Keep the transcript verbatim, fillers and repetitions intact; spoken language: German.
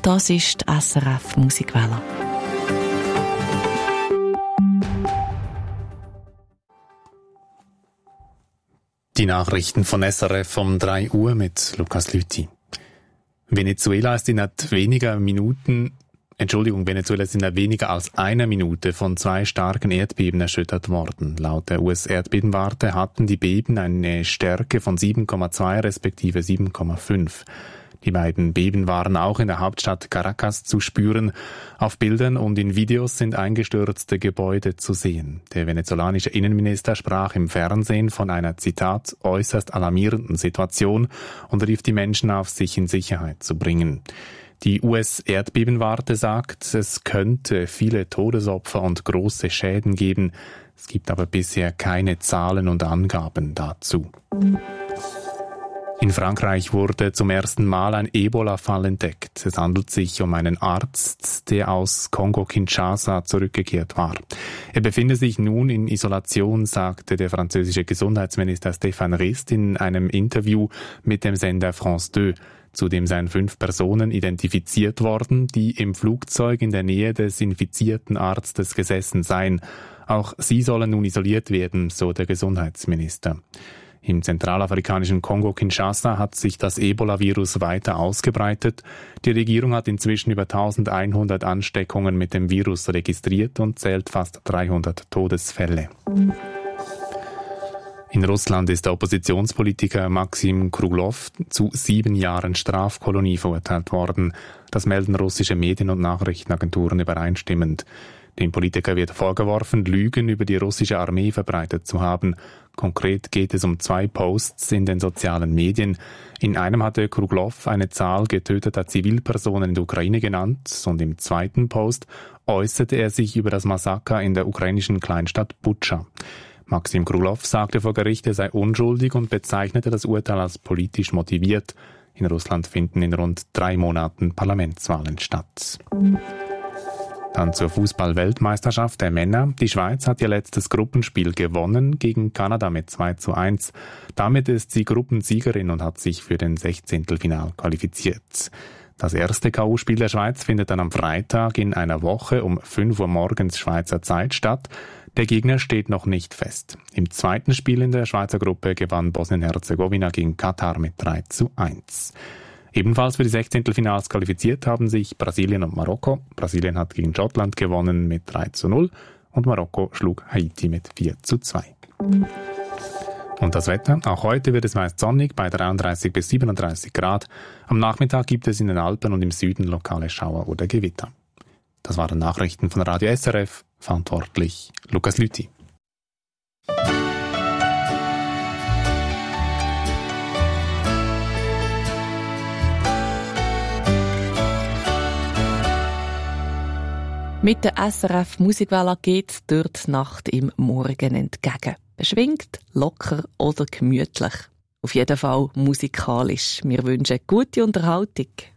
Das ist die S R F Musikwelle. Die Nachrichten von S R F um drei Uhr mit Lukas Lüthi. Venezuela ist innerhalb weniger Minuten, Entschuldigung, Venezuela ist innerhalb weniger als einer Minute von zwei starken Erdbeben erschüttert worden. Laut der U S-Erdbebenwarte hatten die Beben eine Stärke von sieben Komma zwei respektive sieben Komma fünf. Die beiden Beben waren auch in der Hauptstadt Caracas zu spüren. Auf Bildern und in Videos sind eingestürzte Gebäude zu sehen. Der venezolanische Innenminister sprach im Fernsehen von einer, Zitat, äußerst alarmierenden Situation und rief die Menschen auf, sich in Sicherheit zu bringen. Die U S-Erdbebenwarte sagt, es könnte viele Todesopfer und große Schäden geben. Es gibt aber bisher keine Zahlen und Angaben dazu. In Frankreich wurde zum ersten Mal ein Ebola-Fall entdeckt. Es handelt sich um einen Arzt, der aus Kongo-Kinshasa zurückgekehrt war. Er befinde sich nun in Isolation, sagte der französische Gesundheitsminister Stéphane Rist in einem Interview mit dem Sender France zwei. Zudem seien fünf Personen identifiziert worden, die im Flugzeug in der Nähe des infizierten Arztes gesessen seien. Auch sie sollen nun isoliert werden, so der Gesundheitsminister. Im zentralafrikanischen Kongo-Kinshasa hat sich das Ebola-Virus weiter ausgebreitet. Die Regierung hat inzwischen über eintausendeinhundert Ansteckungen mit dem Virus registriert und zählt fast dreihundert Todesfälle. In Russland ist der Oppositionspolitiker Maxim Kruglow zu sieben Jahren Strafkolonie verurteilt worden. Das melden russische Medien- und Nachrichtenagenturen übereinstimmend. Dem Politiker wird vorgeworfen, Lügen über die russische Armee verbreitet zu haben. Konkret geht es um zwei Posts in den sozialen Medien. In einem hatte Kruglow eine Zahl getöteter Zivilpersonen in der Ukraine genannt und im zweiten Post äußerte er sich über das Massaker in der ukrainischen Kleinstadt Butscha. Maxim Kruglow sagte vor Gericht, er sei unschuldig und bezeichnete das Urteil als politisch motiviert. In Russland finden in rund drei Monaten Parlamentswahlen statt. Dann zur Fußball-Weltmeisterschaft der Männer. Die Schweiz hat ihr letztes Gruppenspiel gewonnen gegen Kanada mit zwei zu eins. Damit ist sie Gruppensiegerin und hat sich für den Sechzehntelfinal qualifiziert. Das erste K O-Spiel der Schweiz findet dann am Freitag in einer Woche um fünf Uhr morgens Schweizer Zeit statt. Der Gegner steht noch nicht fest. Im zweiten Spiel in der Schweizer Gruppe gewann Bosnien-Herzegowina gegen Katar mit drei zu eins. Ebenfalls für die Sechzehntelfinals qualifiziert haben sich Brasilien und Marokko. Brasilien hat gegen Schottland gewonnen mit drei zu null und Marokko schlug Haiti mit vier zu zwei. Und das Wetter? Auch heute wird es meist sonnig bei dreiunddreißig bis siebenunddreißig Grad. Am Nachmittag gibt es in den Alpen und im Süden lokale Schauer oder Gewitter. Das waren Nachrichten von Radio S R F. Verantwortlich Lukas Lüthi. Mit der S R F Musikwelle geht's durch die Nacht im Morgen entgegen. Beschwingt, locker oder gemütlich. Auf jeden Fall musikalisch. Wir wünschen gute Unterhaltung.